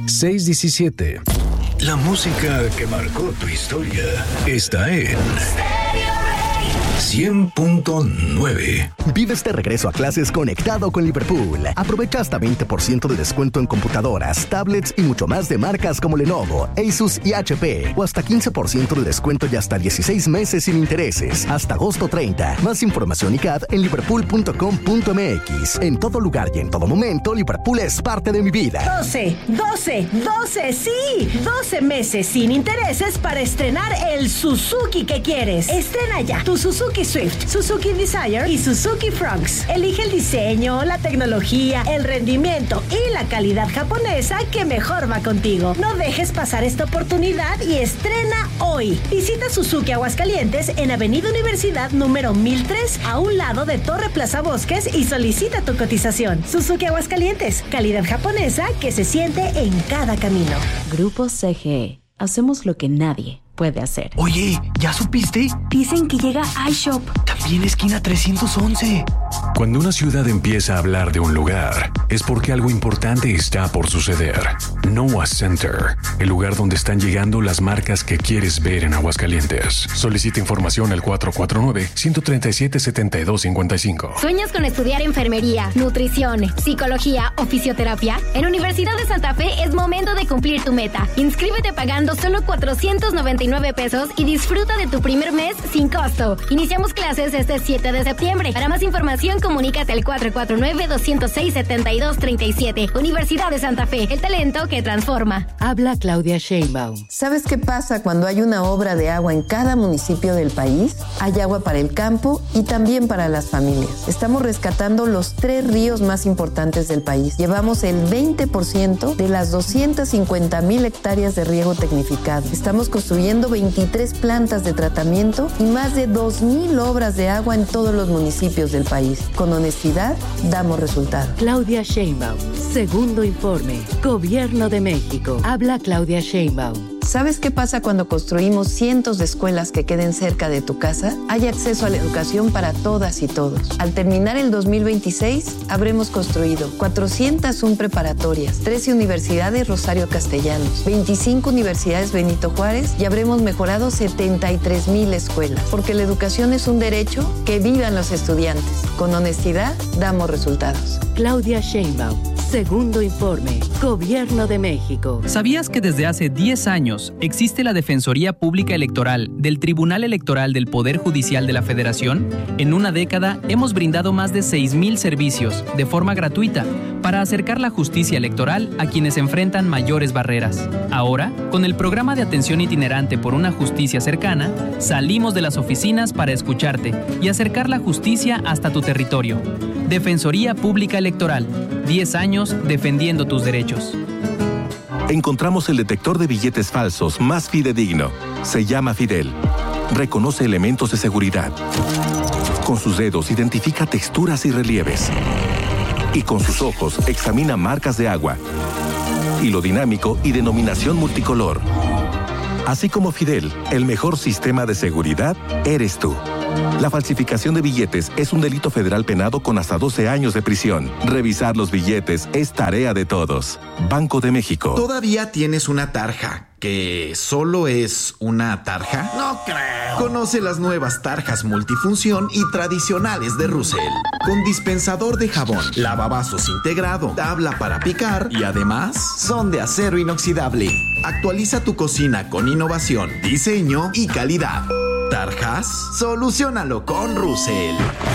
617. La música que marcó tu historia está en 100.9. Vives de regreso a clases conectado con Liverpool. Aprovecha hasta 20% de descuento en computadoras, tablets y mucho más de marcas como Lenovo, Asus y HP. O hasta 15% de descuento y hasta 16 meses sin intereses. Hasta agosto 30. Más información y CAD en liverpool.com.mx. En todo lugar y en todo momento, Liverpool es parte de mi vida. 12, sí. 12 meses sin intereses para estrenar el Suzuki que quieres. Estrena ya tu Suzuki Swift, Suzuki Desire y Suzuki Fronx. Elige el diseño, la tecnología, el rendimiento y la calidad japonesa que mejor va contigo. No dejes pasar esta oportunidad y estrena hoy. Visita Suzuki Aguascalientes en Avenida Universidad número 1003, a un lado de Torre Plaza Bosques, y solicita tu cotización. Suzuki Aguascalientes, calidad japonesa que se siente en cada camino. Grupo CGE. Hacemos lo que nadie puede hacer. Oye, ¿ya supiste? Dicen que llega iShop. También esquina 311. Cuando una ciudad empieza a hablar de un lugar, es porque algo importante está por suceder. Noah Center, el lugar donde están llegando las marcas que quieres ver en Aguascalientes. Solicita información al 449-137-7255. ¿Sueñas con estudiar enfermería, nutrición, psicología o fisioterapia? En Universidad de Santa Fe es momento de cumplir tu meta. Inscríbete pagando solo 499 pesos y disfruta de tu primer mes sin costo. Iniciamos clases este 7 de septiembre. Para más información, comunícate al 449-206-7237. Universidad de Santa Fe, el talento que transforma. Habla Claudia Sheinbaum. ¿Sabes qué pasa cuando hay una obra de agua en cada municipio del país? Hay agua para el campo y también para las familias. Estamos rescatando los 3 ríos más importantes del país. Llevamos el 20% de las 250,000 hectáreas de riego tecnificado. Estamos construyendo 23 plantas de tratamiento y más de 2,000 obras de agua en todos los municipios del país. Con honestidad, damos resultados. Claudia Sheinbaum. Segundo informe. Gobierno de México. Habla Claudia Sheinbaum. ¿Sabes qué pasa cuando construimos cientos de escuelas que queden cerca de tu casa? Hay acceso a la educación para todas y todos. Al terminar el 2026, habremos construido 401 preparatorias, 13 universidades Rosario Castellanos, 25 universidades Benito Juárez y habremos mejorado 73,000 escuelas. Porque la educación es un derecho, que vivan los estudiantes. Con honestidad, damos resultados. Claudia Sheinbaum. Segundo informe. Gobierno de México. ¿Sabías que desde hace 10 años existe la Defensoría Pública Electoral del Tribunal Electoral del Poder Judicial de la Federación? En una década hemos brindado más de 6,000 servicios de forma gratuita para acercar la justicia electoral a quienes enfrentan mayores barreras. Ahora, con el programa de atención itinerante por una justicia cercana, salimos de las oficinas para escucharte y acercar la justicia hasta tu territorio. Defensoría Pública Electoral. 10 años defendiendo tus derechos. Encontramos el detector de billetes falsos más fidedigno. Se llama Fidel. Reconoce elementos de seguridad. Con sus dedos identifica texturas y relieves. Y con sus ojos examina marcas de agua, hilo dinámico y denominación multicolor. Así como Fidel, el mejor sistema de seguridad eres tú. La falsificación de billetes es un delito federal penado con hasta 12 años de prisión. Revisar los billetes es tarea de todos. Banco de México. ¿Todavía tienes una tarja que solo es una tarja? No creo. Conoce las nuevas tarjas multifunción y tradicionales de Russell. Con dispensador de jabón, lavavasos integrado, tabla para picar y además son de acero inoxidable. Actualiza tu cocina con innovación, diseño y calidad. ¿Tarjas? Soluciónalo con Russell.